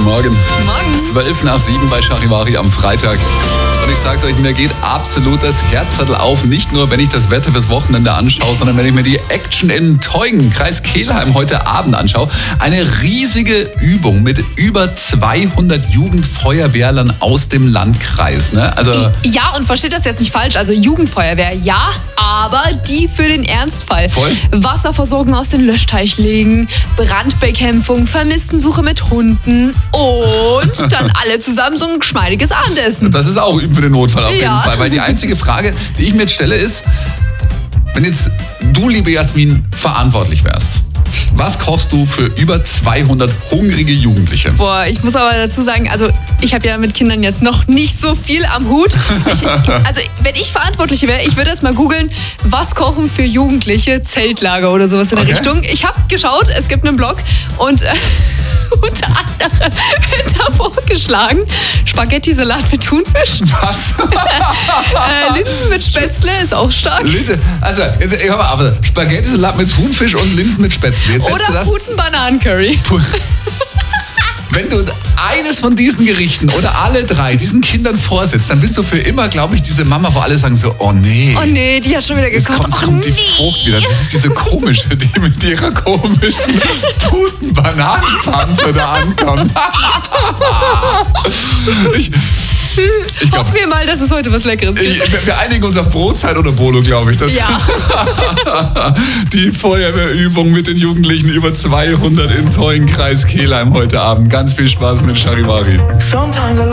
Guten Morgen. Morgen. 6:12 bei Charivari am Freitag. Und ich sag's euch, mir geht absolut das Herzzettel auf. Nicht nur, wenn ich das Wetter fürs Wochenende anschaue, sondern wenn ich mir die Action in Teungen, Kreis Kelheim, heute Abend anschaue. Eine riesige Übung mit über 200 Jugendfeuerwehrlern aus dem Landkreis. Ne? Also Ja, und versteht das jetzt nicht falsch. Also Jugendfeuerwehr, ja, aber die für den Ernstfall. Voll. Wasserversorgung aus dem Löschteich legen, Brandbekämpfung, Vermisstensuche mit Hunden und dann alle zusammen so ein geschmeidiges Abendessen. das ist auch Üben für den Notfall auf jeden Ja. Fall. Weil die einzige Frage, die ich mir jetzt stelle, ist, wenn jetzt du, liebe Jasmin, verantwortlich wärst, was kochst du für über 200 hungrige Jugendliche? Boah, ich muss aber dazu sagen, also ich habe ja mit Kindern jetzt noch nicht so viel am Hut. Also wenn ich Verantwortliche wäre, ich würde erst mal googeln, was kochen für Jugendliche, Zeltlager oder sowas in der Okay. Richtung. Ich habe geschaut, es gibt einen Blog und unter anderem wird da vorgeschlagen, Spaghetti-Salat mit Thunfisch, Was? Linsen mit Spätzle ist auch stark. Linse, also, jetzt, hör mal, aber Spaghetti-Salat mit Thunfisch und Linsen mit Spätzle. Jetzt setzt du Oder das. guten Bananencurry. Wenn du eines von diesen Gerichten oder alle drei diesen Kindern vorsetzt, dann bist du für immer, glaube ich, diese Mama, wo alle sagen so, oh nee. Oh nee, die hat schon wieder Jetzt gekocht. kommt die Frucht wieder. Das ist diese komische, die mit ihrer komischen guten Bananenpfanne da ankommt. Ich glaube, Hoffen wir mal, dass es heute was Leckeres gibt. wir einigen uns auf Brotzeit oder Bolo, glaube ich. Das Ja. Die Feuerwehrübung mit den Jugendlichen, über 200 in Teungen, Kreis Kelheim heute Abend. Ganz viel Spaß mit Charivari. Sometimes I